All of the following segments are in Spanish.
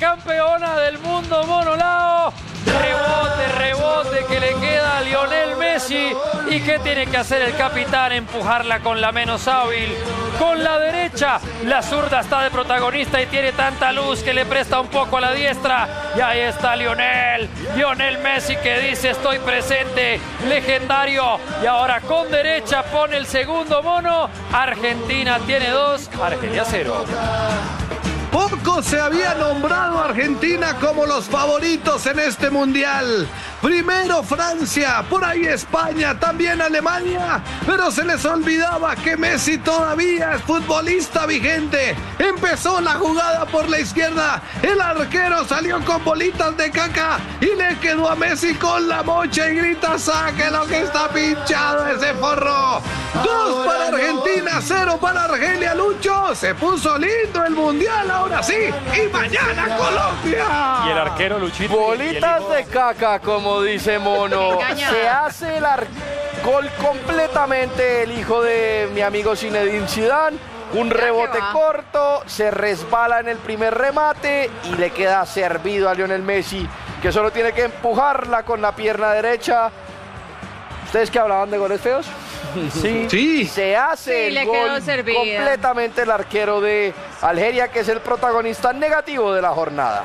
campeona del mundo, Monolao. Rebote que le queda a Lionel Messi. ¿Y qué tiene que hacer el capitán? Empujarla con la menos hábil, con la derecha. La zurda está de protagonista y tiene tanta luz que le presta un poco a la diestra. Y ahí está Lionel Messi, que dice: estoy presente, legendario. Y ahora con derecha pone el segundo, Mono. Argentina tiene 2, Argelia 0. Poco se había nombrado a Argentina como los favoritos en este mundial. Primero Francia, por ahí España, también Alemania, pero se les olvidaba que Messi todavía es futbolista vigente. Empezó la jugada por la izquierda, el arquero salió con bolitas de caca y le quedó a Messi con la mocha y grita: saque lo que está pinchado ese forro. 2 para Argentina, 0 para Argelia. Lucho, se puso lindo el mundial, ahora sí, y mañana Colombia. Y el arquero Luchito. Bolitas de caca, como dice Mono. Se hace el gol completamente el hijo de mi amigo Zinedine Zidane. Un rebote corto, se resbala en el primer remate y le queda servido a Lionel Messi, que solo tiene que empujarla con la pierna derecha. ¿Ustedes que hablaban de goles feos? Sí. Se hace el gol completamente el arquero de Algeria, que es el protagonista negativo de la jornada.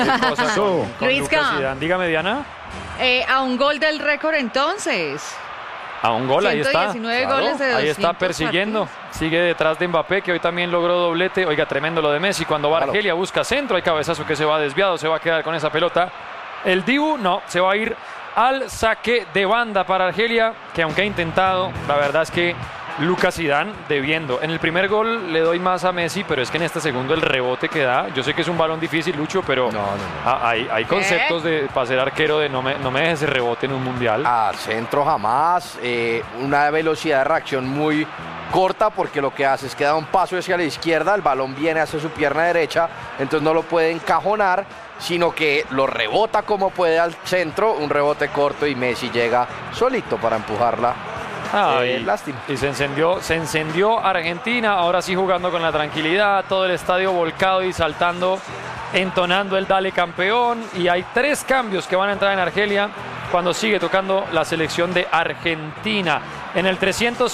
Luisca, dígame, Diana. A un gol del récord entonces. A un gol, ahí está. 119 goles de 200 ahí está persiguiendo. partidos. Sigue detrás de Mbappé, que hoy también logró doblete. Oiga, tremendo lo de Messi. Cuando va Argelia, busca centro. Hay cabezazo que se va desviado. Se va a quedar con esa pelota. El Dibu, no, se va a ir al saque de banda para Argelia, que aunque ha intentado, la verdad es que Lucas Zidane debiendo. En el primer gol le doy más a Messi, pero es que en este segundo el rebote que da, yo sé que es un balón difícil, Lucho, pero hay conceptos para ser arquero de no me dejes ese rebote en un mundial. A centro jamás, una velocidad de reacción muy corta, porque lo que hace es que da un paso hacia la izquierda, el balón viene hacia su pierna derecha, entonces no lo puede encajonar, sino que lo rebota como puede al centro, un rebote corto, y Messi llega solito para empujarla. Lástima. Y se encendió Argentina, ahora sí jugando con la tranquilidad, todo el estadio volcado y saltando, entonando el dale campeón. Y hay 3 cambios que van a entrar en Argelia cuando sigue tocando la selección de Argentina. En el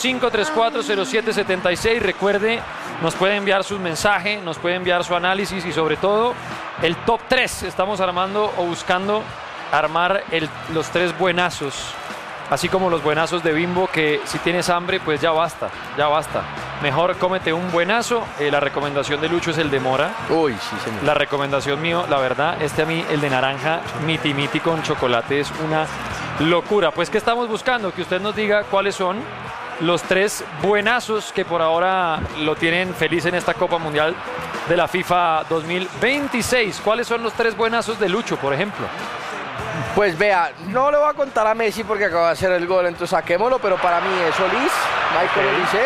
305-3407-76, recuerde, nos puede enviar sus mensajes, nos puede enviar su análisis y sobre todo el top 3. Estamos armando o buscando armar los 3 buenazos. Así como los buenazos de Bimbo, que si tienes hambre, pues ya basta. Mejor cómete un buenazo. La recomendación de Lucho es el de mora. Uy, sí, señor. La recomendación mío, la verdad, a mí, el de naranja, miti con chocolate, es una locura. Pues, ¿qué estamos buscando? Que usted nos diga cuáles son los 3 buenazos que por ahora lo tienen feliz en esta Copa Mundial de la FIFA 2026. ¿Cuáles son los 3 buenazos de Lucho, por ejemplo? Pues vea, no le voy a contar a Messi porque acaba de hacer el gol, entonces saquémoslo, pero para mí es Olise, Michael Olise.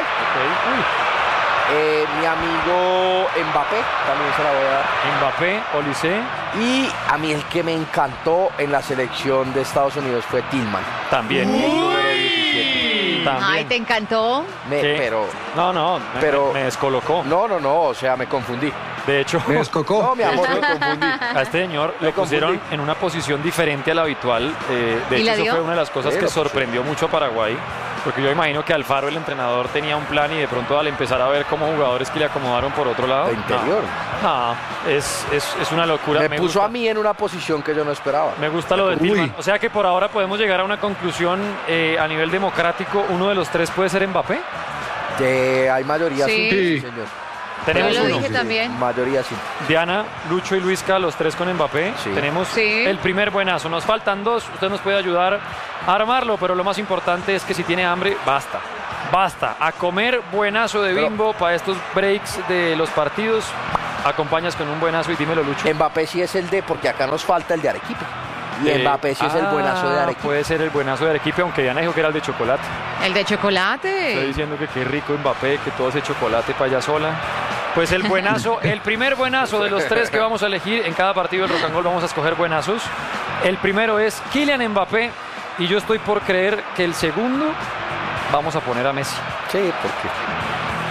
Mi amigo Mbappé, también se la voy a dar. Mbappé, Olise. Y a mí el que me encantó en la selección de Estados Unidos fue Tillman. También. Ay, ¿te encantó? Pero me descolocó. No, o sea, me confundí. De hecho, me descocó. No, mi amor, me confundí. A este señor le pusieron en una posición diferente a la habitual. De hecho, eso fue una de las cosas que sorprendió mucho a Paraguay. Porque yo imagino que Alfaro, el entrenador, tenía un plan y de pronto al empezar a ver como jugadores que le acomodaron por otro lado. De interior. Es una locura. Me puso a mí en una posición que yo no esperaba. Me gusta lo de Tillman. O sea que por ahora podemos llegar a una conclusión a nivel democrático. ¿Uno de los 3 puede ser Mbappé? Hay mayoría, sí, señor. Tenemos yo lo uno. dije también. Mayoría sí. Diana, Lucho y Luisca, los 3 con Mbappé. Sí. Tenemos el primer buenazo. Nos faltan 2. Usted nos puede ayudar a armarlo, pero lo más importante es que si tiene hambre, basta. A comer buenazo de Bimbo para estos breaks de los partidos. Acompañas con un buenazo y dímelo, Lucho. Mbappé sí es el de, porque acá nos falta el de Arequipa. Y Mbappé sí es el buenazo de Arequipa. Puede ser el buenazo de Arequipa, aunque Diana dijo que era el de chocolate. El de chocolate. Estoy diciendo que qué rico Mbappé, que todo ese chocolate para allá sola. Pues el buenazo, el primer buenazo de los 3 que vamos a elegir en cada partido del Rock and Roll, vamos a escoger buenazos. El primero es Kylian Mbappé y yo estoy por creer que el segundo vamos a poner a Messi. Sí, porque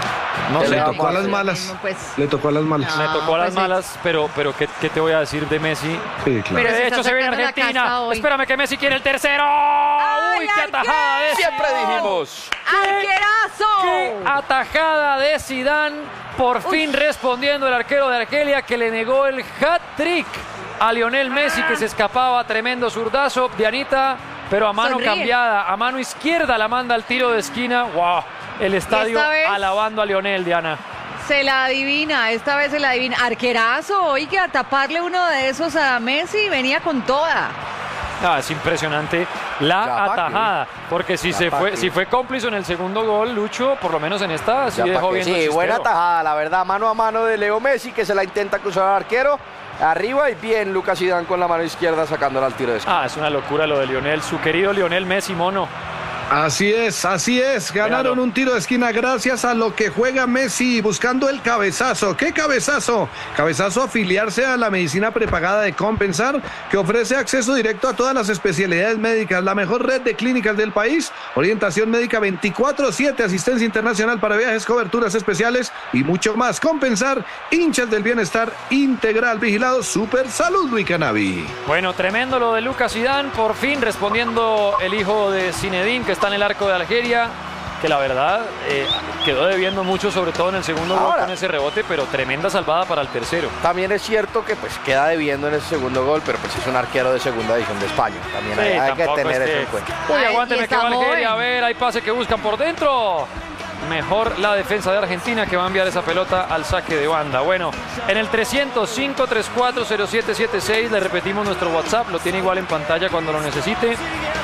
No Le sé, tocó a las malas. Pues, Le tocó a las malas. me tocó a las pues, malas, pero ¿qué te voy a decir de Messi? Sí, claro. Pero De se hecho, está se viene sacando la Argentina. casta hoy. Espérame que Messi quiere el tercero. ¡Ay, ¡Uy, qué atajada de Siempre dijimos. ¡Arquerazo! ¡Qué atajada de Zidane! Por fin respondiendo el arquero de Argelia que le negó el hat-trick a Lionel Messi, que se escapaba. Tremendo zurdazo, Dianita, pero a mano Sonríe. cambiada, a mano izquierda la manda al tiro de esquina. ¡Wow! El estadio esta vez? alabando a Lionel, Diana. Se la adivina, esta vez se la adivina. Arquerazo, oiga, a taparle uno de esos a Messi, venía con toda. Es impresionante la Ya, atajada, porque si fue cómplice en el segundo gol, Lucho, por lo menos en esta, sí Ya dejó pa' que bien. sí, buena tajada, la verdad, mano a mano de Leo Messi, que se la intenta cruzar al arquero. Arriba y bien Lucas Zidane con la mano izquierda sacándola al tiro de esquina. Es una locura lo de Lionel, su querido Lionel Messi, mono. Así es, así es. Ganaron Véalo. un tiro de esquina gracias a lo que juega Messi buscando el cabezazo. ¿Qué cabezazo? Cabezazo afiliarse a la medicina prepagada de Compensar, que ofrece acceso directo a todas las especialidades médicas, la mejor red de clínicas del país, orientación médica 24/7, asistencia internacional para viajes, coberturas especiales y mucho más. Compensar, hinchas del bienestar integral, vigilado Super Salud Luis Canavi. Bueno, tremendo lo de Lucas Zidane, por fin respondiendo el hijo de Zinedine, que está en el arco de Algeria, que la verdad quedó debiendo mucho, sobre todo en el segundo gol con ese rebote, pero tremenda salvada para el tercero. También es cierto que pues queda debiendo en ese segundo gol, pero pues es un arquero de segunda división de España. También Sí, hay que tampoco tener es eso que- en cuenta. Uy, Ay, y aguánteme que está va Algeria, a joven. ver, hay pase que buscan por dentro. Mejor la defensa de Argentina, que va a enviar esa pelota al saque de banda. Bueno, en el 305-340776 le repetimos nuestro WhatsApp, lo tiene igual en pantalla cuando lo necesite.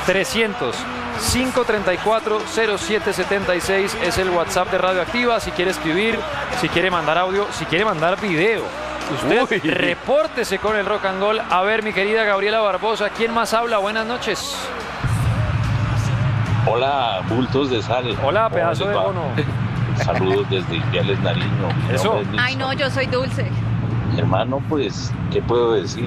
300-534-0776 es el WhatsApp de Radioactiva. Si quiere escribir, si quiere mandar audio, si quiere mandar video, usted repórtese con el Rock and Roll. A ver, mi querida Gabriela Barbosa, ¿quién más habla? Buenas noches. Hola, bultos de sal. Hola, ¿Cómo pedazo les de va? mono. Saludos desde Ipiales, Nariño. Mi Eso. nombre es Nilson. Ay, no, yo soy dulce. Hermano, pues, ¿qué puedo decir?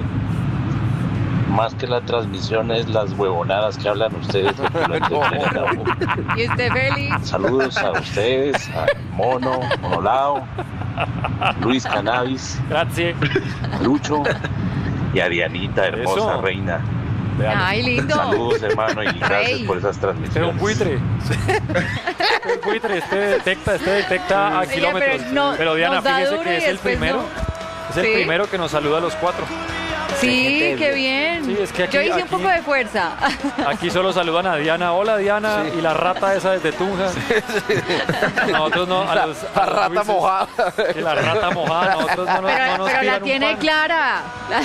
Más que la transmisión es las huevonadas que hablan ustedes. Lo que lo entretienen a uno. ¿Y usted feliz? Saludos a ustedes, a Mono, Monolao, Luis Cannabis, Gracias. Lucho y a Dianita, hermosa Eso. reina. Ay, lindo. Saludos, hermano, y gracias Ey. por esas Este es transmisiones. un buitre. Este es un buitre, este detecta a Oye, kilómetros. pero no- Diana, nos da fíjese duro que y es el después primero. no. Es el Sí. primero que nos saluda a los cuatro. Sí, qué bien. Sí, es que aquí- Yo hice aquí- un poco de fuerza. Aquí solo saludan a Diana. Hola, Diana. Y la rata esa desde Tunja. Nosotros no. A los, La a los rata dulces. mojada. Sí, la rata mojada. Nosotros no, Pero, no nos pero tiran la un tiene pan. clara.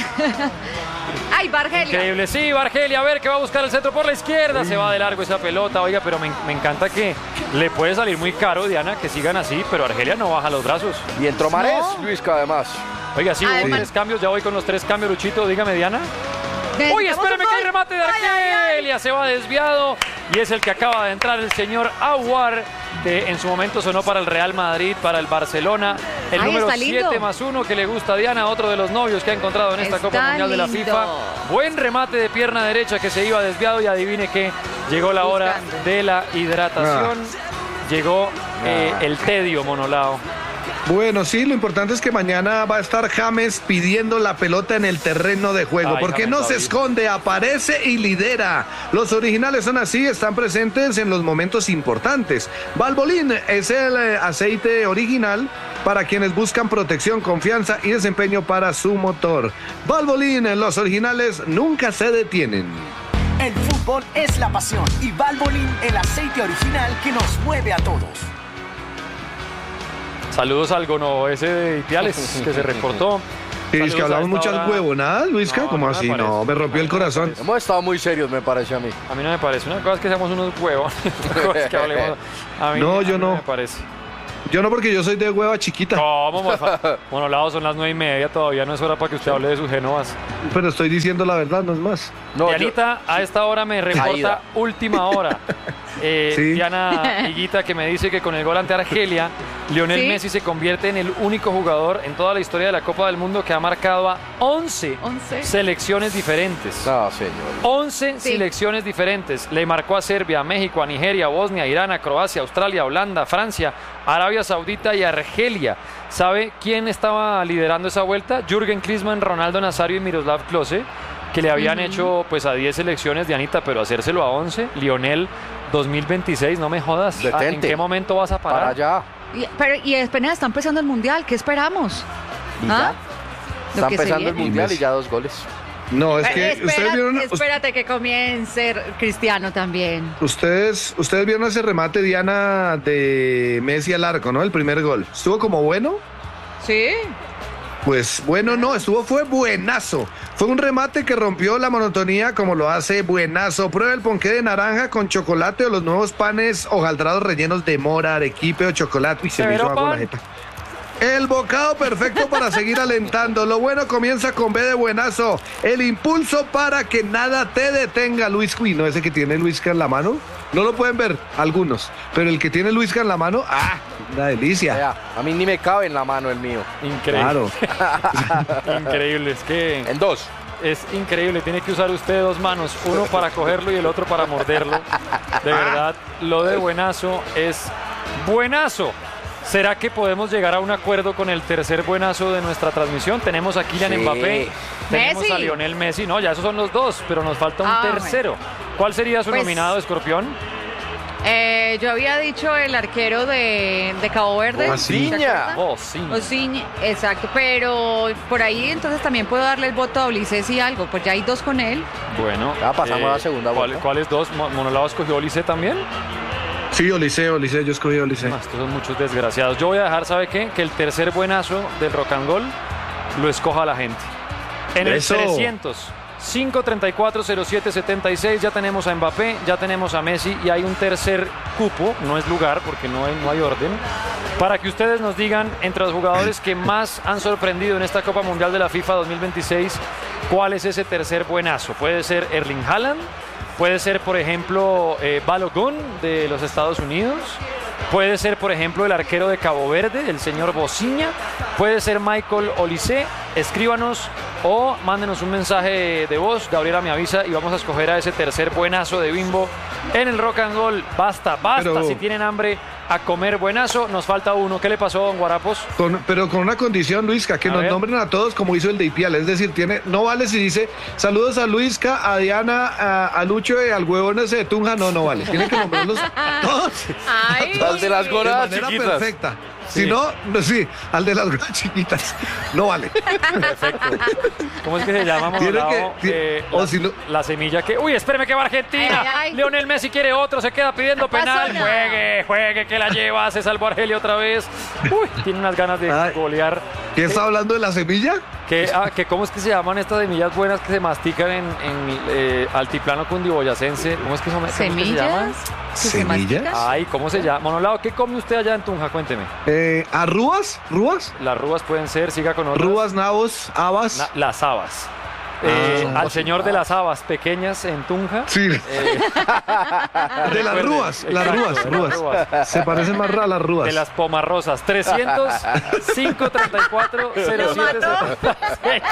Ay, Bargelia. Increíble, sí, Bargelia, a ver que va a buscar el centro por la izquierda, se va de largo esa pelota, oiga, pero me encanta que le puede salir muy caro, Diana, que sigan así, pero Argelia no baja los brazos. Y entró Marés, No. Luisca, además. Oiga, sí, hubo Además- 3 cambios, ya voy con los 3 cambios, Luchito, dígame, Diana. Uy, Necesitamos espérame un que hay gol. remate de Ay, ay, ay. Argelia, se va desviado y es el que acaba de entrar el señor Aguar, que en su momento sonó para el Real Madrid, para el Barcelona, el Ay, número está lindo. 7+1 que le gusta a Diana, otro de los novios que ha encontrado en esta Está Copa Mundial de la lindo. FIFA. Buen remate de pierna derecha que se iba desviado y adivine que llegó la hora Buscando. de la hidratación, llegó el tedio, Monolao. Bueno, sí, lo importante es que mañana va a estar James pidiendo la pelota en el terreno de juego, Ay, porque James no se David. esconde, aparece y lidera. Los originales son así, están presentes en los momentos importantes. Valvoline es el aceite original para quienes buscan protección, confianza y desempeño para su motor. Valvoline, los originales nunca se detienen. El fútbol es la pasión y Valvoline el aceite original que nos mueve a todos. Saludos al Gono ese de Ipiales que se reportó. Sí, es que Saludos a hablamos esta muchas hora. huevonadas, Luisca, No, ¿cómo no me así? parece. No, me rompió el corazón. Hemos estado muy serios, me parece a mí. A mí no me parece. Una cosa es que seamos unos huevos. Otra cosa es que hablemos. A mí, No, a yo mí no. me parece. Yo no, porque yo soy de hueva chiquita, ¿Cómo, mofa? Bueno, lado son las 9:30. Todavía no es hora para que usted hable de sus genovas. pero estoy diciendo la verdad, no es más. No, yo- Dianita, a esta hora me reporta Caída. última hora. Sí. Diana Higuita, que me dice que con el gol ante Argelia Lionel Messi se convierte en el único jugador en toda la historia de la Copa del Mundo que ha marcado a 11 selecciones diferentes. No, señor. 11 selecciones diferentes. Le marcó a Serbia, a México, a Nigeria, a Bosnia, a Irán, a Croacia, a Australia, a Holanda, a Francia, a Arabia Saudita y a Argelia. ¿Sabe quién estaba liderando esa vuelta? Jürgen Klinsmann, Ronaldo Nazario y Miroslav Klose, que le habían hecho pues a 10 selecciones, Dianita, pero hacérselo a 11. Lionel, 2026, no me jodas. Detente. ¿En qué momento vas a parar? Para allá. Y apenas está empezando el Mundial, ¿qué esperamos? ¿Y ya? Está que se empezando el viene. Mundial y ya 2 goles. No, es que ustedes vieron... Espérate que comience Cristiano también. Ustedes vieron ese remate, Diana, de Messi al arco, ¿no? El primer gol. ¿Estuvo como bueno? Sí. Pues bueno, no, fue buenazo. Fue un remate que rompió la monotonía como lo hace buenazo. Prueba el ponqué de naranja con chocolate o los nuevos panes hojaldrados rellenos de mora, arequipe o chocolate. Uy, se me hizo agua en la jeta. El bocado perfecto para seguir alentando. Lo bueno comienza con B de buenazo. El impulso para que nada te detenga. Luis Cuino, ese que tiene Luisca en la mano. No lo pueden ver algunos, pero el que tiene Luisca en la mano, una delicia. Vea, a mí ni me cabe en la mano el mío. Increíble. Claro. Increíble, es que... En 2. Es increíble, tiene que usar usted 2 manos, uno para cogerlo y el otro para morderlo. De verdad, lo de buenazo es buenazo. ¿Será que podemos llegar a un acuerdo con el tercer buenazo de nuestra transmisión? Tenemos a Kylian Mbappé, tenemos Messi. a Lionel Messi. No, ya esos son los 2, pero nos falta un tercero. ¿Cuál sería su nominado, Escorpión? Yo había dicho el arquero de Cabo Verde. Bociña. Bociña, exacto. Pero por ahí entonces también puedo darle el voto a Ulises y algo, pues ya hay 2 con él. Bueno. Ya pasamos a la segunda vuelta. ¿Cuáles 2? ¿Monolao escogió Ulises también? Sí, Olise, yo escogí Olise. Estos son muchos desgraciados. Yo voy a dejar, ¿sabe qué? Que el tercer buenazo del Rock and Roll lo escoja la gente. En el 300-534-0776 ya tenemos a Mbappé, ya tenemos a Messi y hay un tercer cupo, no es lugar porque no hay orden, para que ustedes nos digan entre los jugadores que más han sorprendido en esta Copa Mundial de la FIFA 2026, ¿cuál es ese tercer buenazo? Puede ser Erling Haaland, puede ser, por ejemplo, Balogun de los Estados Unidos. Puede ser, por ejemplo, el arquero de Cabo Verde, el señor Bociña. Puede ser Michael Olise. Escríbanos o mándenos un mensaje de voz. Gabriela me avisa y vamos a escoger a ese tercer buenazo de Bimbo en el Rock and Roll. Basta. Pero... si tienen hambre, a comer buenazo. Nos falta uno. ¿Qué le pasó, don Guarapos? Pero con una condición, Luisca, que nos nombren a todos como hizo el de Ipial. Es decir, no vale si dice saludos a Luisca, a Diana, a Lucho y al huevón ese de Tunja. No vale. Tienen que nombrarlos todos. Al de las goras chiquitas. Perfecta. Si no, sí, al de las goras chiquitas. No vale. Perfecto. ¿Cómo es que se llama, Monolao? La semilla que... Uy, espéreme que va Argentina. Lionel Messi quiere otro, se queda pidiendo penal. Juegue, que la lleva. Se salvó Argelia otra vez. Uy, tiene unas ganas de golear. ¿Qué está hablando de la semilla? Que ¿cómo es que se llaman estas semillas buenas que se mastican en altiplano cundiboyacense? ¿Cómo es que se llaman? ¿Semillas? Ay, ¿cómo se llama? Monolao, ¿qué come usted allá en Tunja? Cuénteme. ¿Rúas? Las rúas pueden ser, siga con otras. Rúas, nabos, habas. Las habas. Al señor de las habas pequeñas en Tunja. Sí. De las rúas, rúas. Se parecen más a las rúas. De las pomarrosas. 300-534-0776.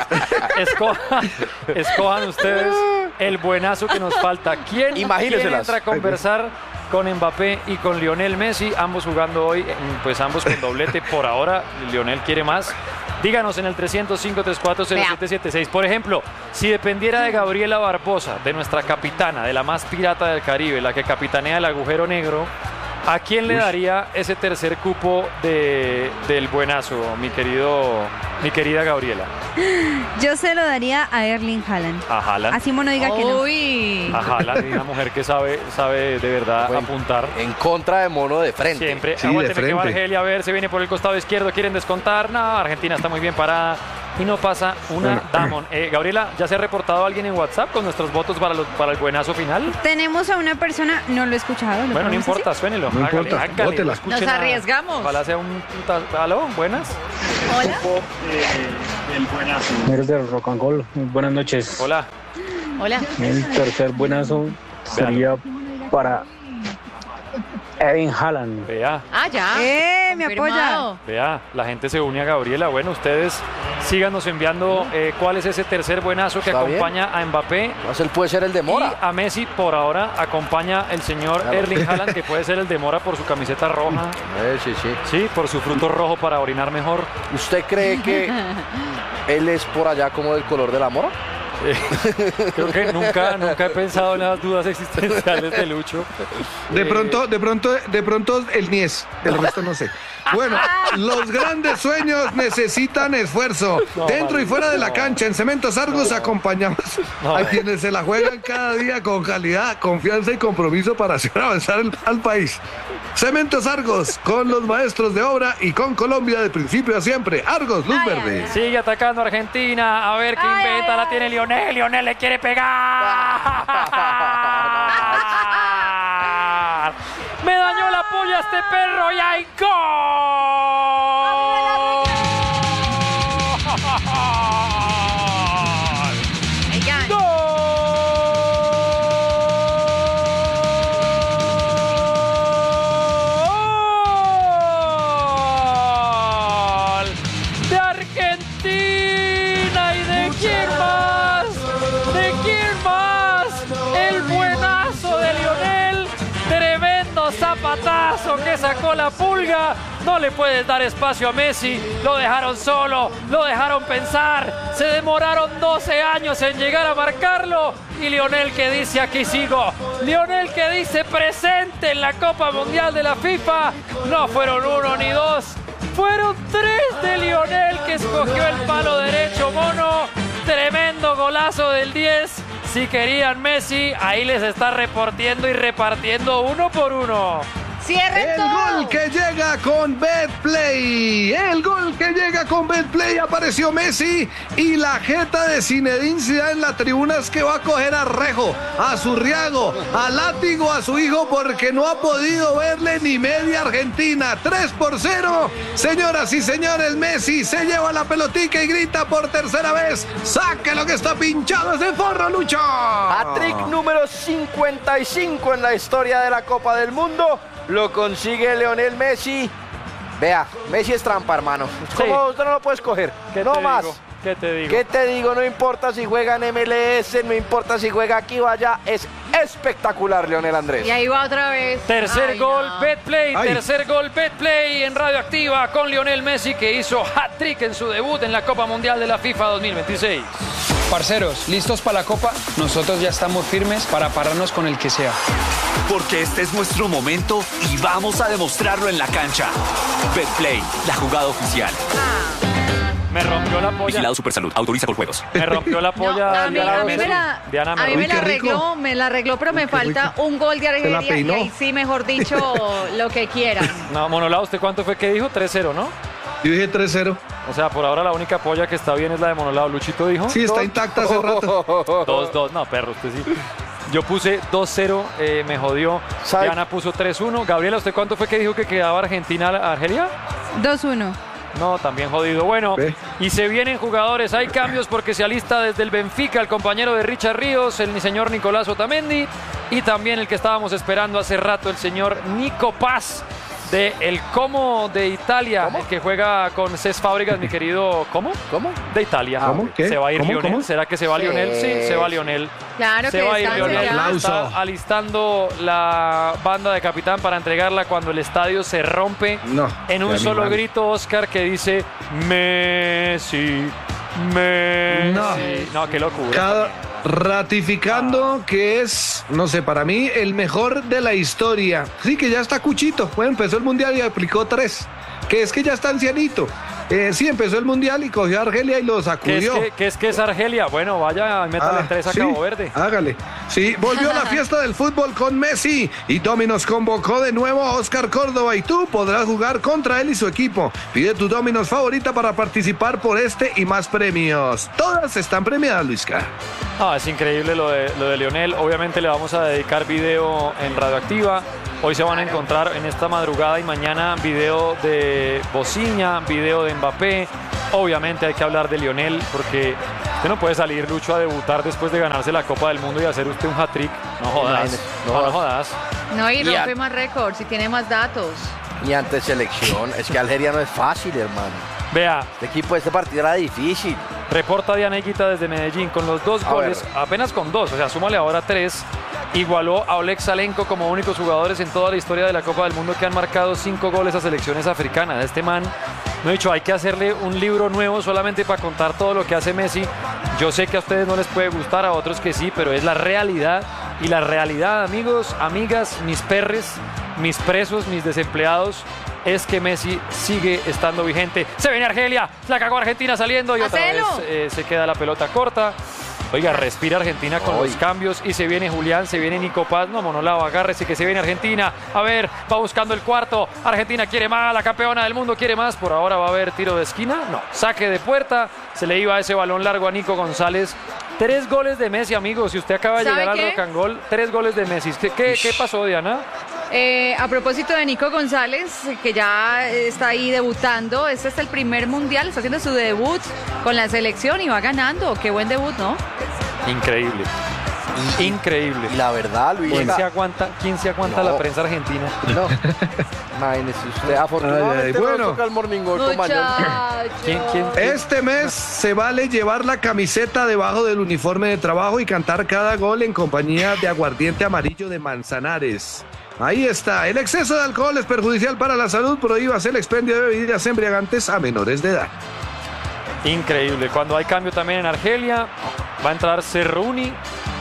Escojan ustedes el buenazo que nos falta. ¿Quién entra a conversar con Mbappé y con Lionel Messi? Ambos jugando hoy, pues ambos con doblete por ahora. Lionel quiere más. Díganos en el 300-534-0776. Por ejemplo, si dependiera de Gabriela Barbosa, de nuestra capitana, de la más pirata del Caribe, la que capitanea el agujero negro, ¿a quién le daría ese tercer cupo del buenazo, mi querida Gabriela? Yo se lo daría a Erling Haaland. A Haaland. Así Mono diga que no. A Haaland, una mujer que sabe de verdad apuntar. En contra de Mono de frente. Siempre. Sí, Aguánteme de frente. que va Argelia, a ver, se viene por el costado izquierdo, quieren descontar. No, Argentina está muy bien parada y no pasa una Damon. Gabriela, ¿ya se ha reportado alguien en WhatsApp con nuestros votos para el buenazo final? Tenemos a una persona, no lo he escuchado. Bueno, no importa, suénelo. No importa, bótela. Nos arriesgamos. Ojalá sea ¿Aló? ¿Buenas? Hola. El buenazo. Eres del Rock and Roll. Buenas noches. Hola. Hola. El tercer buenazo sería para Erling Haaland. Vea. Ya. Me Confirmado. apoya. Vea, la gente se une a Gabriela. Bueno, ustedes síganos enviando cuál es ese tercer buenazo que Está acompaña a Mbappé. Pues él puede ser el de Mora. Y a Messi por ahora acompaña el señor Erling Haaland, que puede ser el de Mora por su camiseta roja. Sí. Sí, por su fruto rojo para orinar mejor. ¿Usted cree que él es por allá como del color de la Mora? Creo que nunca he pensado en las dudas existenciales de Lucho. De pronto el Nies, el resto no sé. Bueno, los grandes sueños necesitan esfuerzo. Dentro y fuera de la cancha, en Cementos Argos acompañamos a quienes se la juegan cada día con calidad, confianza y compromiso para hacer avanzar al país. Cementos Argos, con los maestros de obra y con Colombia de principio a siempre. Argos, luz verde. Sigue atacando Argentina. A ver qué inventa. La tiene Lionel. Lionel le quiere pegar. Me dañó la polla este perro y hay gol. Zapatazo que sacó la pulga. No le puedes dar espacio a Messi. Lo dejaron solo, lo dejaron pensar. Se demoraron 12 años en llegar a marcarlo. Y Lionel que dice aquí sigo. Lionel que dice presente en la Copa Mundial de la FIFA. No fueron 1 ni 2. Fueron 3 de Lionel que escogió el palo derecho, mono. Tremendo golazo del 10. Si querían Messi, ahí les está repartiendo y repartiendo uno por uno. ¡Cierren todo! El gol que llega con Betplay. El gol que llega con Betplay. Apareció Messi y la jeta de Zinedine Zidane en la tribuna es que va a coger a Rejo, a Zurriago, a Látigo, a su hijo porque no ha podido verle ni media Argentina. 3-0. Señoras y señores, Messi se lleva la pelotica y grita por tercera vez. ¡Saque lo que está pinchado ese forro, Lucho! Hat-trick número 55 en la historia de la Copa del Mundo. Lo consigue Lionel Messi. Vea, Messi es trampa, hermano. ¿Cómo usted no lo puede escoger? No más. ¿Qué te digo? ¿Qué te digo? No importa si juega en MLS, no importa si juega aquí o allá. Es espectacular, Lionel Andrés. Y ahí va otra vez. Tercer gol, Betplay. Tercer gol, Betplay en Radioactiva con Lionel Messi, que hizo hat-trick en su debut en la Copa Mundial de la FIFA 2026. Parceros, ¿listos para la Copa? Nosotros ya estamos firmes para pararnos con el que sea. Porque este es nuestro momento y vamos a demostrarlo en la cancha. Betplay, la jugada oficial. Me rompió la polla. Vigilado Supersalud. Autoriza con juegos. Me rompió la polla. No, a mí me la arregló, pero me falta un gol de Argelia y ahí sí, mejor dicho, lo que quieran. No, Monolao, ¿usted cuánto fue que dijo? 3-0, ¿no? Yo dije 3-0. O sea, por ahora la única polla que está bien es la de Monolao. ¿Luchito dijo? Sí, está intacta hace rato. 2-2. No, perro, usted sí. Yo puse 2-0, me jodió. Diana puso 3-1. Gabriela, ¿usted cuánto fue que dijo que quedaba Argentina-Argelia? 2-1. No, también jodido. Bueno, y se vienen jugadores. Hay cambios porque se alista desde el Benfica el compañero de Richard Ríos, el señor Nicolás Otamendi, y también el que estábamos esperando hace rato, el señor Nico Paz, de el Como de Italia. ¿Cómo? El que juega con Cés Fábregas, mi querido. ¿Cómo? De Italia. ¿Cómo? ¿Qué? ¿Se va a ir Lionel? ¿Cómo? ¿Será que se va Lionel? Sí, se va Lionel. Claro se que va a ir Lionel. Aplauso. Está alistando la banda de capitán para entregarla cuando el estadio se rompe. En un solo grito, Oscar, que dice Messi. No, qué locura. Ratificando que es, no sé, para mí el mejor de la historia. Sí, que ya está cuchito. Bueno, empezó el mundial y aplicó 3. Que es que ya está ancianito. Sí, empezó el mundial y cogió a Argelia y lo sacudió. ¿Qué es Argelia? Bueno, vaya, métale 3 a Cabo Verde. Hágale. Sí, volvió la fiesta del fútbol con Messi y Domino's convocó de nuevo a Oscar Córdoba y tú podrás jugar contra él y su equipo. Pide tu Domino's favorita para participar por este y más premios. Todas están premiadas, Luisca. Es increíble lo de Lionel. Obviamente le vamos a dedicar video en Radioactiva. Hoy se van a encontrar en esta madrugada y mañana video de Bociña, video de Mbappé. Obviamente hay que hablar de Lionel porque Usted no puede salir, Lucho, a debutar después de ganarse la Copa del Mundo y hacer usted un hat-trick. No jodas. No jodas. No, y rompe más récords y tiene más datos. Y ante selección, es que Algeria no es fácil, hermano. Vea. Este partido era difícil. Reporta Diana Higuita desde Medellín con los 2 goles, apenas con 2, o sea, súmale ahora 3. Igualó a Oleg Salenko como únicos jugadores en toda la historia de la Copa del Mundo que han marcado 5 goles a selecciones africanas. Este man, no he dicho, hay que hacerle un libro nuevo solamente para contar todo lo que hace Messi. Yo sé que a ustedes no les puede gustar, a otros que sí, pero es la realidad. Y la realidad, amigos, amigas, mis perres, mis presos, mis desempleados, es que Messi sigue estando vigente. Se viene Argelia, la cagó Argentina saliendo y otra vez se queda la pelota corta. Oiga, respira Argentina con los cambios y se viene Julián, se viene Nico Paz. No, Monolao, agárrese que se viene Argentina. A ver, va buscando el cuarto. Argentina quiere más, la campeona del mundo quiere más. Por ahora va a haber tiro de esquina. No, saque de puerta. Se le iba ese balón largo a Nico González. 3 goles de Messi, amigos. Si usted acaba de llegar al Rock and Goal, 3 goles de Messi. ¿Qué pasó, Diana? A propósito de Nico González, que ya está ahí debutando, este es el primer mundial, está haciendo su debut con la selección y va ganando. Qué buen debut, ¿no? Increíble. Increíble. Y la verdad, Luis. ¿Quién se aguanta la prensa argentina? No. Imagínese usted. Afortunadamente bueno. toca el Morning Goal con mayor. ¿Quién? Este mes se vale llevar la camiseta debajo del uniforme de trabajo y cantar cada gol en compañía de aguardiente amarillo de Manzanares. Ahí está. El exceso de alcohol es perjudicial para la salud. Prohíbas el expendio de bebidas embriagantes a menores de edad. Increíble. Cuando hay cambio también en Argelia, va a entrar Serrouni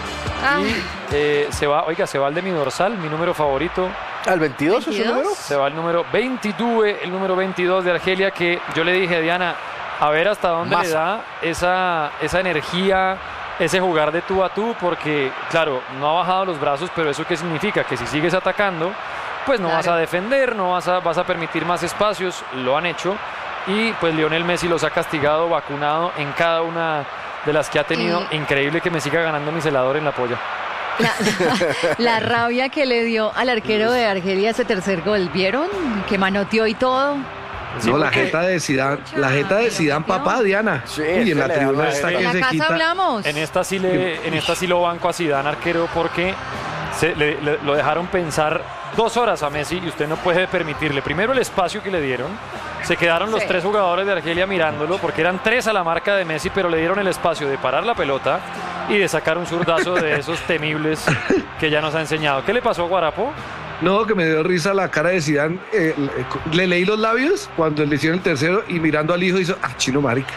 y se va el de mi dorsal, mi número favorito. ¿Al 22 es su número? Se va el número 22, el número 22 de Argelia, que yo le dije a Diana, a ver hasta dónde le da esa energía, ese jugar de tú a tú, porque claro, no ha bajado los brazos, pero ¿eso qué significa? Que si sigues atacando, pues no vas a defender, vas a permitir más espacios. Lo han hecho y pues Lionel Messi los ha castigado, vacunado en cada una de las que ha tenido. Increíble que me siga ganando mi celador en la polla. La rabia que le dio al arquero de Argelia ese tercer gol, ¿vieron? Que manoteó y todo. Sí, no, la jeta de Zidane, papá, Diana. Sí, y en la tribuna está que se quita. Hablamos. En esta sí lo banco a Zidane, arquero, porque lo dejaron pensar 2 horas a Messi y usted no puede permitirle. Primero el espacio que le dieron. Se quedaron los 3 jugadores de Argelia mirándolo, porque eran 3 a la marca de Messi, pero le dieron el espacio de parar la pelota y de sacar un zurdazo de esos temibles que ya nos ha enseñado. ¿Qué le pasó a Guarapo? No, que me dio risa la cara de Zidane. Le leí los labios cuando le hicieron el tercero y mirando al hijo hizo, chino marica.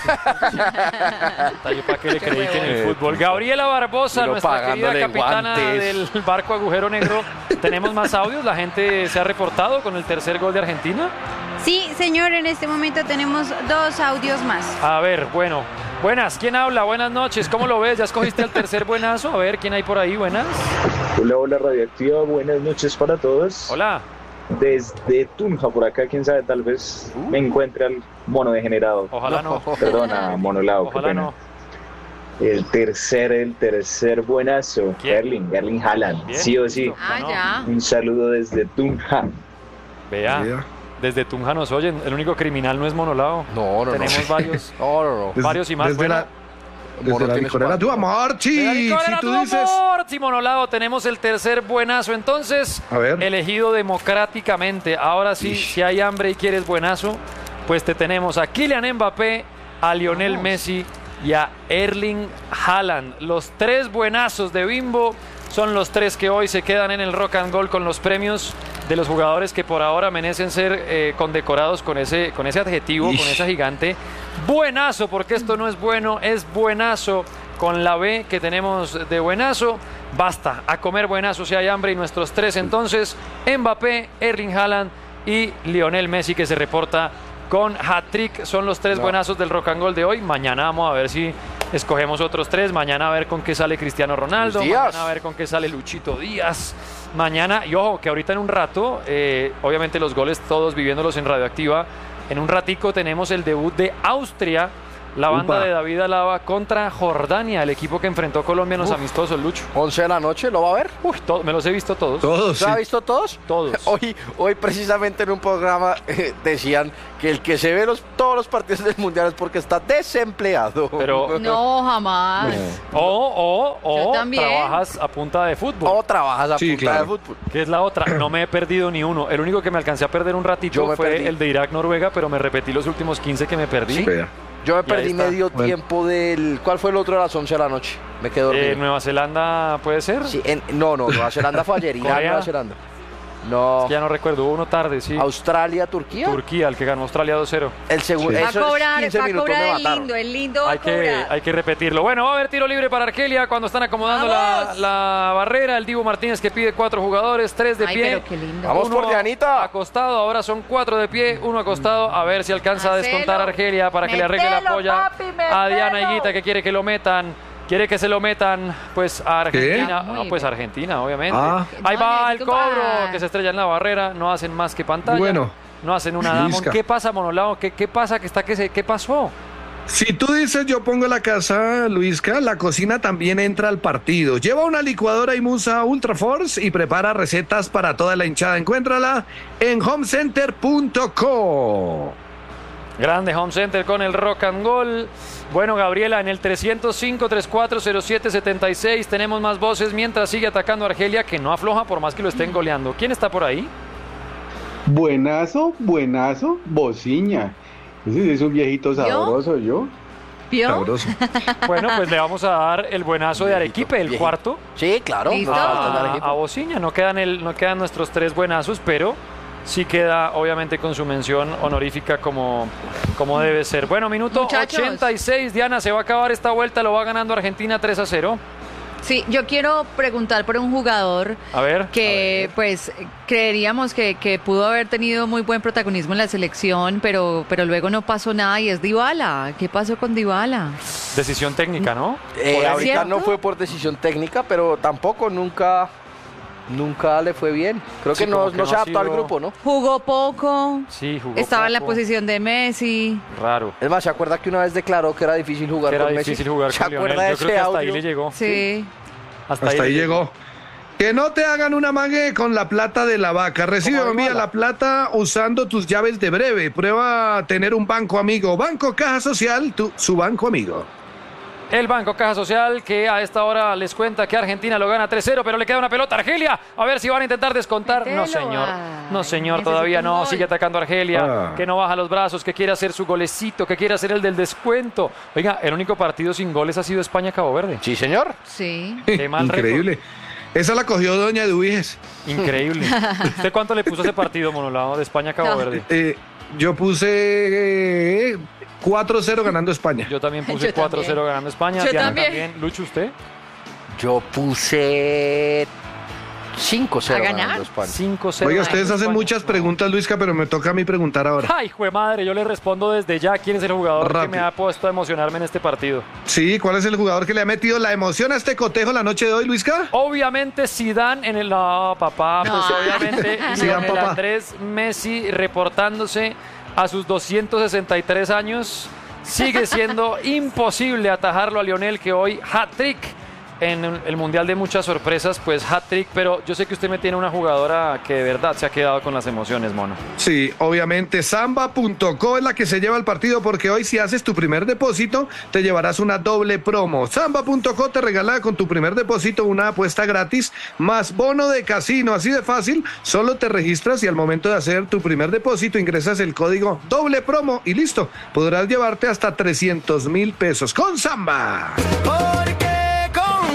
Yo para qué le creí que en el fútbol. Gabriela Barbosa, nuestra querida capitana del barco Agujero Negro. ¿Tenemos más audios? ¿La gente se ha reportado con el tercer gol de Argentina? Sí, señor, en este momento tenemos 2 audios más. A ver, bueno. Buenas, ¿quién habla? Buenas noches, ¿cómo lo ves? ¿Ya escogiste el tercer buenazo? A ver, ¿quién hay por ahí? Buenas. Hola, Radioactiva, buenas noches para todos. Hola. Desde Tunja, por acá, quién sabe, tal vez me encuentre al mono degenerado. Ojalá no. Perdona, Monolao, Ojalá qué pena. no. El tercer buenazo, Erling Haaland, Bien. sí o sí. Ya. Un saludo desde Tunja. Vea. Desde Tunja nos oyen, el único criminal no es Monolao. No. Tenemos varios. Varios y más. Desde la licorera tu amor, si tú dices. Monolao, tenemos el tercer buenazo. Entonces, elegido democráticamente. Ahora sí, si hay hambre y quieres buenazo, pues te tenemos a Kylian Mbappé, a Lionel Messi y a Erling Haaland. Los 3 buenazos de Bimbo son los 3 que hoy se quedan en el Rock and Goal con los premios de los jugadores que por ahora merecen ser condecorados con ese adjetivo, con esa gigante. Buenazo, porque esto no es bueno, es buenazo con la B que tenemos de buenazo. Basta, a comer buenazo si hay hambre. Y nuestros 3 entonces, Mbappé, Erling Haaland y Lionel Messi, que se reporta con hat-trick. Son los 3 buenazos del Rock and Goal de hoy. Mañana vamos a ver si escogemos otros 3. Mañana a ver con qué sale Cristiano Ronaldo. Mañana a ver con qué sale Luchito Díaz. Mañana, y ojo, que ahorita en un rato, obviamente los goles todos viviéndolos en Radioactiva. En un ratico tenemos el debut de Austria La banda Upa. de David Alaba contra Jordania, el equipo que enfrentó Colombia en los amistosos, Lucho. 11 de la noche, ¿lo va a ver? Uy, me los he visto todos. Todos, sí. ¿Lo ha visto todos? Todos. Hoy precisamente en un programa decían que el que se ve todos los partidos del Mundial es porque está desempleado. Pero No, jamás. Yo o también. trabajas a punta de fútbol. O trabajas a Sí, punta claro. de fútbol. Que es la otra. No me he perdido ni uno. El único que me alcancé a perder un Yo ratito me fue perdí. el de Irak-Noruega, pero me repetí los últimos 15 que me perdí. Vea. Yo me Y ahí perdí está. medio Bueno. tiempo del... ¿Cuál fue el otro de las 11 de la noche? Me quedé dormido. Nueva Zelanda, ¿puede ser? Sí, no, Nueva Zelanda fue ayer. Irán, Corea. Nueva Zelanda. No. Ya no recuerdo, hubo uno tarde, sí. Australia, Turquía. Turquía, el que ganó Australia 2-0. El segundo. Sí. Va a cobrar, 15 va a minutos me cobrar mataron. el lindo va a Hay cobrar. que repetirlo. Bueno, va a haber tiro libre para Argelia cuando están acomodando ¡Vamos! la barrera. El Dibu Martínez que pide 4 jugadores, 3 de Ay, pie. pero qué lindo. Vamos Uno por Dianita. acostado, ahora son 4 de pie, uno acostado. A ver si alcanza a Hacelo. descontar Argelia para que le arregle la Mételo, polla papi, a Diana mételo. Higuita, que quiere que lo metan. Quiere que se lo metan, pues, a Argentina. ¿Qué? No, pues, Argentina, obviamente. Ah. Ahí No, va el necesito cobro, más. que se estrella en la barrera. No hacen más que pantalla. Bueno. No hacen una Damon. Luisca. ¿Qué pasa, Monolao? ¿Qué pasa? ¿Qué pasó? Si tú dices yo pongo la casa, Luisca, la cocina también entra al partido. Lleva una licuadora y musa Ultra Force y prepara recetas para toda la hinchada. Encuéntrala en homecenter.co. Grande Home Center con el rock and roll. Bueno, Gabriela, en el 305-3407-76 tenemos más voces mientras sigue atacando Argelia, que no afloja por más que lo estén goleando. ¿Quién está por ahí? Buenazo, bociña. Ese es un viejito sabroso, yo. ¿Vio? Sabroso. Bueno, pues le vamos a dar el buenazo de Arequipe, el viejito. cuarto. Sí, claro. ¿Listo? No falta de Arequipa. A Bociña. No quedan nuestros 3 buenazos, pero sí queda obviamente con su mención honorífica como debe ser. Bueno, minuto Muchachos. 86, Diana, se va a acabar esta vuelta, lo va ganando Argentina 3-0. Sí, yo quiero preguntar por un jugador A ver. que pues creeríamos que pudo haber tenido muy buen protagonismo en la selección, pero luego no pasó nada y es Dybala. ¿Qué pasó con Dybala? Decisión técnica, ¿no? Ahorita ¿Cierto? no fue por decisión técnica, pero tampoco nunca le fue bien. Creo Sí, que como no que no se ha adaptó al sido- grupo, ¿no? Jugó poco, Sí, jugó estaba en la poco. posición de Messi. Raro. Es más, ¿se acuerda que una vez declaró que era difícil jugar Que era con Messi? difícil jugar ¿Se con acuerda Lionel. de Yo creo ese que hasta ahí audio? le llegó. Sí. Hasta ahí llegó. Que no te hagan una mague con la plata de la vaca. Recibe o envía la plata usando tus llaves de breve. Prueba a tener un banco amigo. Banco Caja Social, su banco amigo. El Banco Caja Social, que a esta hora les cuenta que Argentina lo gana 3-0, pero le queda una pelota a Argelia. A ver si van a intentar descontar. No, Mételo. señor. No, señor, Necesito todavía un no. gol. Sigue atacando a Argelia, Ah. que no baja los brazos, que quiere hacer su golecito, que quiere hacer el del descuento. Oiga, el único partido sin goles ha sido España-Cabo Verde. Sí, señor. Sí. Qué mal Increíble. Esa la cogió Doña Duiges. Increíble. ¿Usted cuánto le puso a ese partido, Monolao, de España-Cabo No. Verde? Yo puse 4-0 ganando España. Yo también puse Yo también. 4-0 ganando España. Yo Diana también. Lucho, ¿usted? Yo puse 5-0 ¿A ganar? ganando España. 5-0. Oiga, ustedes ganando hacen España. muchas preguntas, Luisca, pero me toca a mí preguntar ahora. Ay, jue madre, yo le respondo desde ya quién es el jugador que Rápido. me ha puesto a emocionarme en este partido. Sí, ¿cuál es el jugador que le ha metido la emoción a este cotejo la noche de hoy, Luisca? Obviamente Zidane en el... No, papá, pues No. obviamente Zidane, Lionel papá. Andrés Messi reportándose a sus 263 años. Sigue siendo imposible atajarlo a Lionel, que hoy hat-trick en el Mundial de muchas sorpresas, pues hat-trick, pero yo sé que usted me tiene una jugadora que de verdad se ha quedado con las emociones, mono. Sí, obviamente. Samba.co es la que se lleva el partido porque hoy si haces tu primer depósito te llevarás una doble promo. Samba.co te regala con tu primer depósito una apuesta gratis más bono de casino. Así de fácil, solo te registras y al momento de hacer tu primer depósito ingresas el código doble promo y listo. Podrás llevarte hasta 300,000 pesos con Samba. Porque con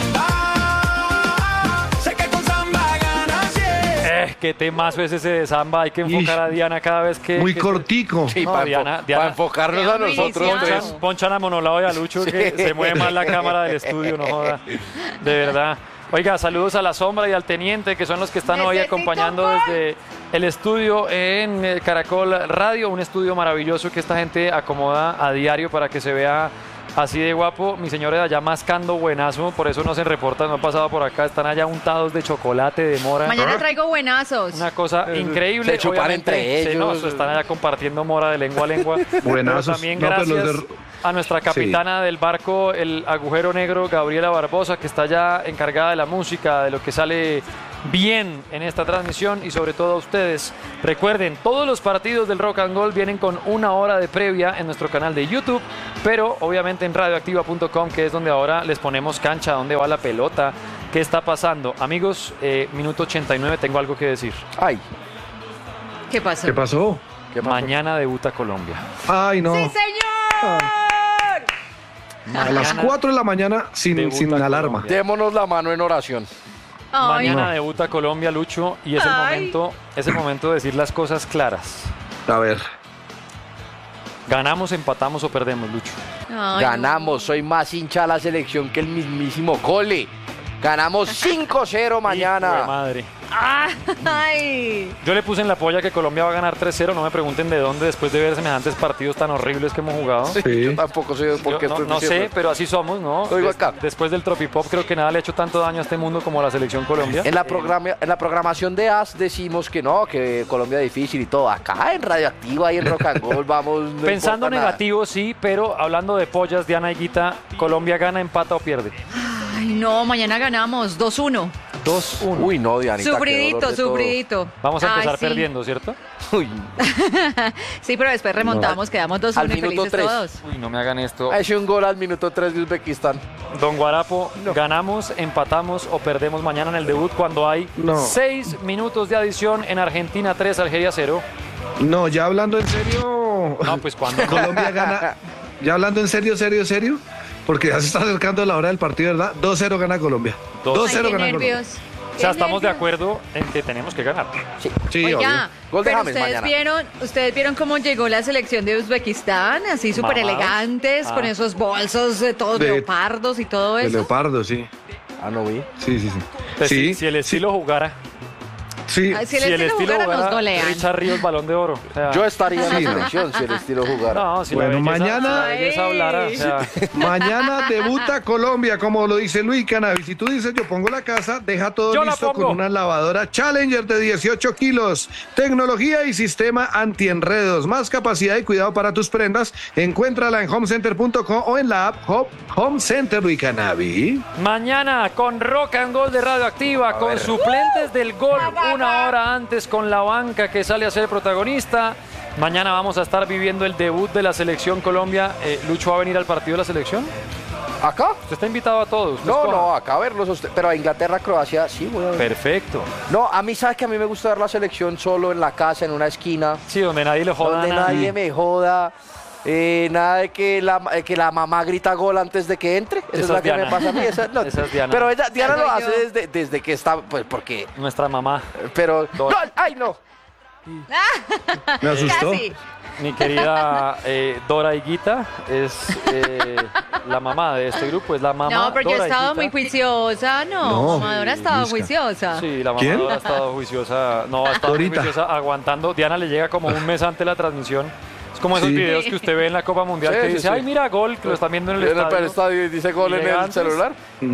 Samba, sé que con Samba ganas bien. Qué temazo es ese de Samba, hay que enfocar a Diana cada vez que... Muy que- cortico. Sí, No, para Diana, enfocarnos a nosotros Iniciado. tres. Ponchan a Monolao y a Lucho, que Sí. se mueve más la cámara del estudio, no joda. De verdad. Oiga, saludos a la Sombra y al Teniente, que son los que están hoy Necesito acompañando gol. desde el estudio en Caracol Radio, un estudio maravilloso que esta gente acomoda a diario para que se vea así de guapo. Mi señora de allá mascando buenazo, por eso no se reportan, no han pasado por acá, están allá untados de chocolate, de mora. Mañana traigo buenazos. Una cosa increíble. Se chupan obviamente. entre Sí, no, ellos. están allá compartiendo mora de lengua a lengua. Buenazos. Pero también No, pero gracias. a nuestra capitana del barco, el agujero negro, Gabriela Barbosa, que está ya encargada de la música, de lo que sale bien en esta transmisión y sobre todo a ustedes. Recuerden, todos los partidos del Rock and Roll vienen con 1 hora de previa en nuestro canal de YouTube, pero obviamente en radioactiva.com, que es donde ahora les ponemos cancha, dónde va la pelota, qué está pasando. Amigos, minuto 89, tengo algo que decir. Ay. ¿Qué pasó? ¿Qué pasó? Mañana debuta Colombia. Ay, no. ¡Sí, señor! A las 4 de la mañana sin alarma. Colombia. Démonos la mano en oración. Mañana debuta Colombia, Lucho, y es el momento de decir las cosas claras. A ver. ¿Ganamos, empatamos o perdemos, Lucho? Ganamos, soy más hincha de la selección que el mismísimo Cole. Ganamos 5-0 mañana. Hijo de madre. Ay. Yo le puse en la polla que Colombia va a ganar 3-0. No me pregunten de dónde, después de ver semejantes partidos tan horribles que hemos jugado. Sí. Yo tampoco sé por qué. No sé, pero así somos, ¿no? Lo digo acá. Después del Tropipop creo que nada le ha hecho tanto daño a este mundo como a la selección Colombia. En la programación de AS decimos que no, que Colombia es difícil y todo. Acá en Radioactiva y en Rock and Roll vamos. No Pensando negativo, sí, pero hablando de pollas, Diana y Guita, ¿Colombia gana, empata o pierde? Ay, no, mañana ganamos 2-1. 2-1. Uy, no, Dianita. Sufridito. Vamos a empezar perdiendo, ¿cierto? Uy. Sí, pero después remontamos, quedamos 2-1 y felices 3. todos. Uy, no me hagan esto. Ha hecho un gol al minuto 3 de Uzbekistán. Don Guarapo, ¿ganamos, empatamos o perdemos mañana en el debut cuando hay 6 minutos de adición en Argentina 3, Algeria 0? No, ya hablando en serio. No, pues cuando Colombia gana. Ya hablando en serio. Porque ya se está acercando la hora del partido, ¿verdad? 2-0 gana Colombia. 2-0 gana Colombia. O sea, estamos de acuerdo en que tenemos que ganar. Sí, Oiga, Gol de pero James mañana. ustedes vieron cómo llegó la selección de Uzbekistán, así súper elegantes, con esos bolsos de todos leopardos y todo eso. De leopardo, sí. No vi. Sí. Pues si el estilo jugara. Sí. Si el estilo jugara, nos golean. Richard Ríos, Balón de Oro. O sea, yo estaría en la selección si el estilo jugara. No, si bueno, la belleza hablara. O sea. Mañana debuta Colombia, como lo dice Luis Cannabis. Si tú dices yo pongo la casa, deja todo listo con una lavadora Challenger de 18 kilos. Tecnología y sistema antienredos. Más capacidad y cuidado para tus prendas. Encuéntrala en homecenter.com o en la app Home Center Luis Cannabis. Mañana con Rock and Roll de Radioactiva, con suplentes del gol. 1 hora antes con la banca que sale a ser protagonista. Mañana vamos a estar viviendo el debut de la selección Colombia. ¿Lucho va a venir al partido de la selección? ¿Acá? Usted está invitado a todos. No, acá a verlos usted. Pero a Inglaterra, Croacia, sí voy a ver. Perfecto. No, a mí, ¿sabes que a mí me gusta ver la selección solo en la casa, en una esquina? Sí, donde nadie le joda. Donde nadie me joda. Nada de que la mamá grita gol antes de que entre. Esa es la que me pasa a mí. Esa es Diana. Pero Diana lo hace desde que está, pues porque... Nuestra mamá. Pero... ¡Gol! ¡Ay, no! Me asustó. Casi. Mi querida Dora Higuita es la mamá de este grupo, es la mamá. No, pero Dora yo he estado Higuita. muy juiciosa, no. Mamadora ha estado juiciosa. Sí, la mamá ¿Quién? Dora ha estado juiciosa. No, ha estado muy juiciosa aguantando. Diana le llega como un mes antes de la transmisión. Es como esos videos que usted ve en la Copa Mundial que dice, ay, mira, gol, que lo están viendo en el estadio y dice gol en el celular.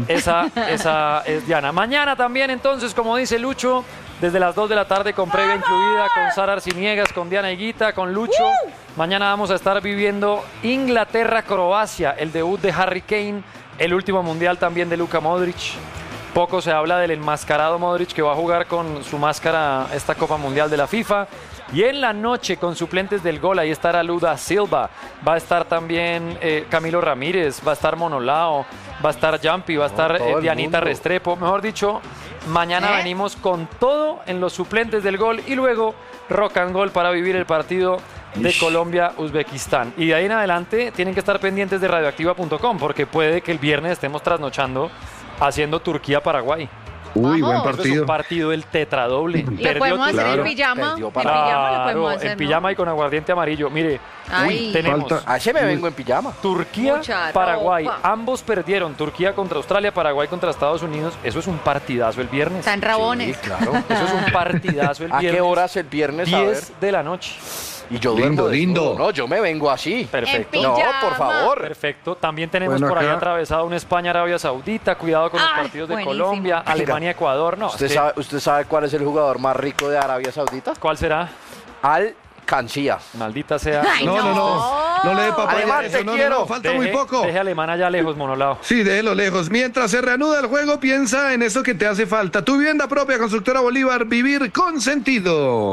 Esa es Diana. Mañana también, entonces, como dice Lucho, desde las 2 de la tarde con previa incluida, con Sara Arciniegas, con Diana Higuita, con Lucho. Mañana vamos a estar viviendo Inglaterra-Croacia, el debut de Harry Kane, el último mundial también de Luka Modric. Poco se habla del enmascarado Modric que va a jugar con su máscara esta Copa Mundial de la FIFA. Y en la noche con suplentes del gol, ahí estará Luda Silva, va a estar también Camilo Ramírez, va a estar Monolao, va a estar Jumpy, va a estar Dianita Restrepo. Mejor dicho, mañana venimos con todo en los suplentes del gol y luego Rock and Roll para vivir el partido de Colombia-Uzbekistán. Y de ahí en adelante tienen que estar pendientes de radioactiva.com porque puede que el viernes estemos trasnochando haciendo Turquía-Paraguay. Uy, buen Es partido. un partido del tetradoble. ¿Lo podemos hacer en pijama? En pijama lo podemos hacer, en pijama y con aguardiente amarillo. Mire, tenemos Ayer me vengo en pijama. Turquía, Paraguay. Ambos perdieron. Turquía contra Australia, Paraguay contra Estados Unidos. Eso es un partidazo el viernes. Están rabones. Sí, claro. Eso es un partidazo el viernes. ¿A qué horas el viernes? 10 de la noche. Y yo lindo. No, yo me vengo así. Perfecto. No, por favor. Perfecto. También tenemos Bueno, por ahí acá atravesado un España-Arabia Saudita. Cuidado con los partidos de buenísimo. Colombia, Alemania-Ecuador. No, ¿Usted sabe cuál es el jugador más rico de Arabia Saudita? ¿Cuál será? Al Cancía. Maldita sea. Ay, no. No le dé papaya Alemán, eso, te no, quiero. no, falta muy poco. Deje a Alemán allá lejos, monolao. Sí, déjelo lejos. Mientras se reanuda el juego, piensa en eso que te hace falta. Tu vivienda propia, Constructora Bolívar, vivir con sentido.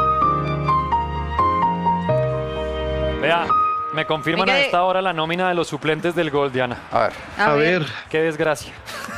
Vea, me confirman Mire. a esta hora la nómina de los suplentes del gol, Diana. A ver. A ver. Qué desgracia.